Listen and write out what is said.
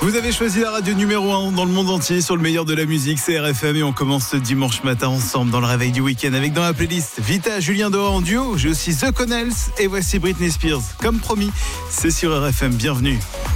Vous avez choisi la radio numéro 1 dans le monde entier sur le meilleur de la musique, c'est RFM, et on commence ce dimanche matin ensemble dans le réveil du week-end avec dans la playlist Vita, Julien Doha en duo, j'ai aussi The Connells et voici Britney Spears. Comme promis, c'est sur RFM, bienvenue.